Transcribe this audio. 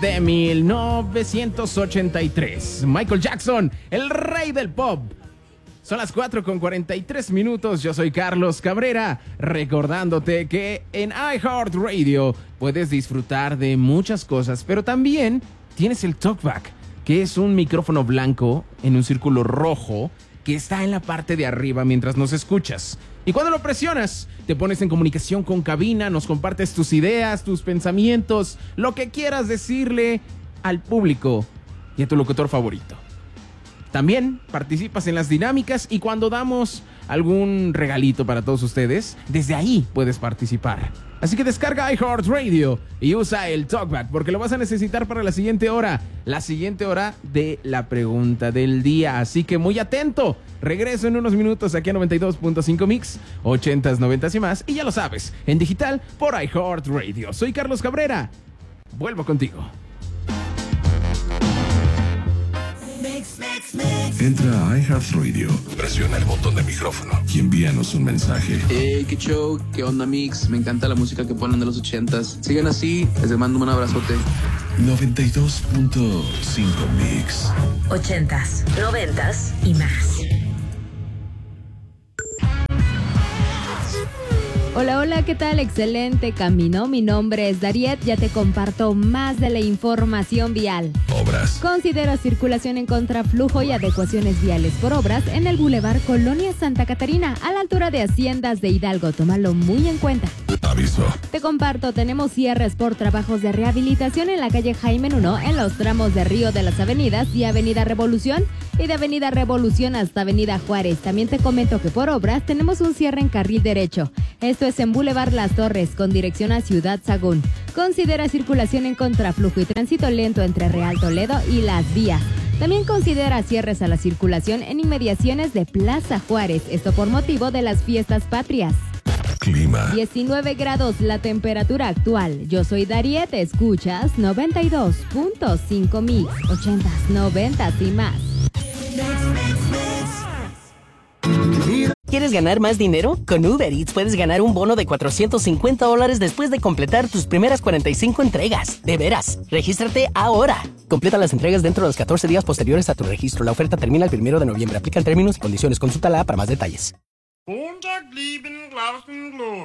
de 1983. Michael Jackson, el rey del pop. Son las 4:43. Yo soy Carlos Cabrera, recordándote que en iHeartRadio puedes disfrutar de muchas cosas, pero también tienes el TalkBack, que es un micrófono blanco en un círculo rojo que está en la parte de arriba mientras nos escuchas. Y cuando lo presionas, te pones en comunicación con cabina, nos compartes tus ideas, tus pensamientos, lo que quieras decirle al público y a tu locutor favorito. También participas en las dinámicas y cuando damos algún regalito para todos ustedes, desde ahí puedes participar. Así que descarga iHeartRadio y usa el TalkBack porque lo vas a necesitar para la siguiente hora de la pregunta del día. Así que muy atento. Regreso en unos minutos aquí a 92.5 Mix, 80s, 90s y más. Y ya lo sabes, en digital por iHeartRadio. Soy Carlos Cabrera. Vuelvo contigo. Entra a iHeartRadio, presiona el botón de micrófono y envíanos un mensaje. Hey, qué show, qué onda Mix, me encanta la música que ponen de los 80s. Sigan así, les mando un abrazote. 92.5 Mix. 80s, 90s y más. Hola, hola, ¿qué tal? Excelente camino. Mi nombre es Dariet, ya te comparto más de la información vial. Obras. Considera circulación en contraflujo y adecuaciones viales por obras en el Boulevard Colonia Santa Catarina, a la altura de Haciendas de Hidalgo. Tómalo muy en cuenta. Aviso. Te comparto, tenemos cierres por trabajos de rehabilitación en la calle Jaime Nuno, en los tramos de Río de las Avenidas y Avenida Revolución, y de Avenida Revolución hasta Avenida Juárez. También te comento que por obras tenemos un cierre en carril derecho. Esto es en Boulevard Las Torres, con dirección a Ciudad Sagún. Considera circulación en contraflujo y tránsito lento entre Real Toledo y Las Vías. También considera cierres a la circulación en inmediaciones de Plaza Juárez, esto por motivo de las fiestas patrias. Clima. 19 grados la temperatura actual. Yo soy Dariet, escuchas 92.5 Mix, 80s, 90s y más. ¿Quieres ganar más dinero? Con Uber Eats puedes ganar un bono de $450 después de completar tus primeras 45 entregas. ¡De veras! ¡Regístrate ahora! Completa las entregas dentro de los 14 días posteriores a tu registro. La oferta termina el 1 de noviembre. Aplican términos y condiciones. Consulta para más detalles.